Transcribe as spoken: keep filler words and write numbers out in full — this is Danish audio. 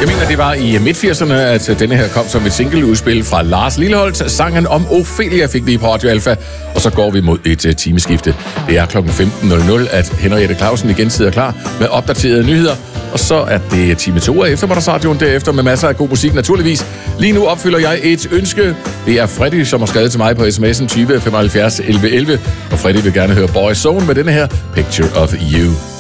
Jeg mener, det var i midt-firserne, at denne her kom som et single-udspil fra Lars Lilleholt. Sangen om Ophelia fik vi på Radio Alfa, og så går vi mod et uh, timeskifte. Det er klokken femten nul nul, at Henriette Clausen igen sidder klar med opdaterede nyheder. Og så er det time to af eftermiddagsradioen derefter med masser af god musik naturligvis. Lige nu opfylder jeg et ønske. Det er Freddy, som har skrevet til mig på sms'en tyve femoghalvfjerds elleve elleve. Og Freddy vil gerne høre Boy Zone med denne her Picture of You.